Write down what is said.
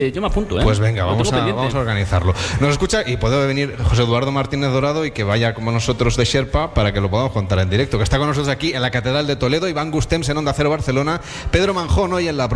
Yo me apunto, Pues venga, vamos a organizarlo. Nos escucha y puede venir José Eduardo Martínez Dorado y que vaya como nosotros de Sherpa para que lo podamos contar en directo. Que está con nosotros aquí en la Catedral de Toledo, Iván Gustems en Onda Cero Barcelona, Pedro Manjón hoy en la